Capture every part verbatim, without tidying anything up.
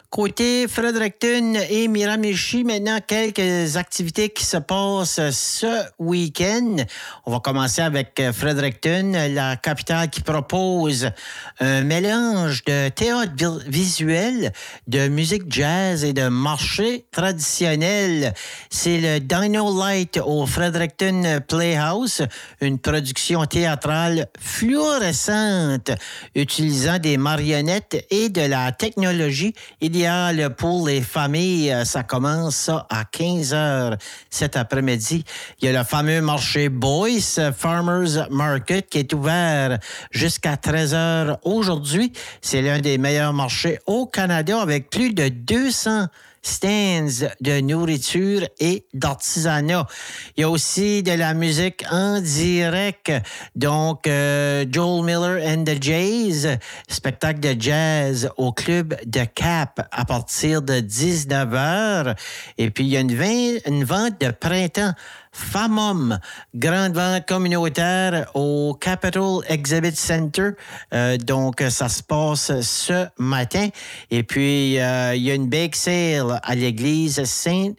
Côté Fredericton et Miramichi, maintenant, quelques activités qui se passent ce week-end. On va commencer avec Fredericton, la capitale qui propose un mélange de théâtre visuel, de musique jazz et de marché traditionnel. C'est le Dino Light au Fredericton Playhouse, une production théâtrale fluorescente utilisant des marionnettes et de la technologie idéale pour les familles. Ça commence ça à quinze heures cet après-midi. Il y a le fameux marché Boyce Farmers Market qui est ouvert jusqu'à treize heures aujourd'hui. C'est l'un des meilleurs marchés au Canada avec plus de deux cents stands de nourriture et d'artisanat. Il y a aussi de la musique en direct. Donc, euh, Joel Miller and the Jays, spectacle de jazz au club de Cap à partir de dix-neuf heures. Et puis, il y a une, vingt, une vente de printemps Famum, grande vente communautaire au Capitol Exhibit Center. Euh, donc, ça se passe ce matin. Et puis, euh, il y a une bake sale à l'église Saint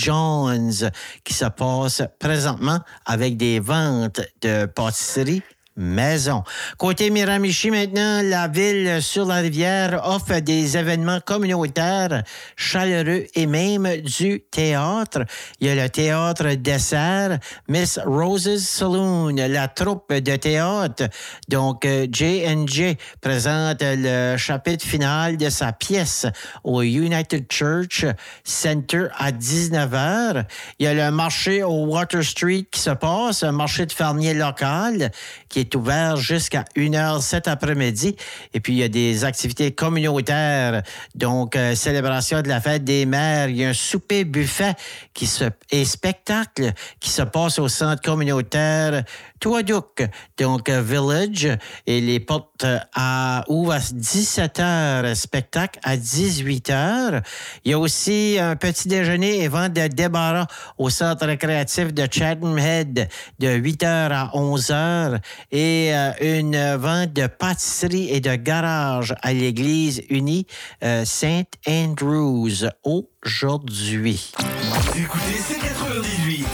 John's qui se passe présentement avec des ventes de pâtisserie maison. Côté Miramichi, maintenant, la ville sur la rivière offre des événements communautaires chaleureux et même du théâtre. Il y a le théâtre dessert, Miss Rose's Saloon, la troupe de théâtre. Donc, J and J présente le chapitre final de sa pièce au United Church Center à dix-neuf heures. Il y a le marché au Water Street qui se passe, un marché de fermier local qui est ouvert jusqu'à une heure cet après-midi. Et puis, il y a des activités communautaires. Donc, euh, célébration de la fête des mères. Il y a un souper buffet qui se, et spectacle qui se passe au centre communautaire Tuaduc, donc euh, Village. Et les portes euh, à, ouvrent à dix-sept heures, spectacle à dix-huit heures. Il y a aussi un petit déjeuner et vente de débarras au centre récréatif de Chatham Head de huit heures à onze heures. Et euh, une vente de pâtisserie et de garage à l'église unie euh, Saint Andrews aujourd'hui. Vous écoutez C quatre-vingt-dix-huit.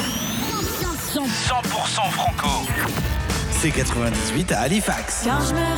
cent pour cent franco. C quatre-vingt-dix-huit à Halifax. Quand je me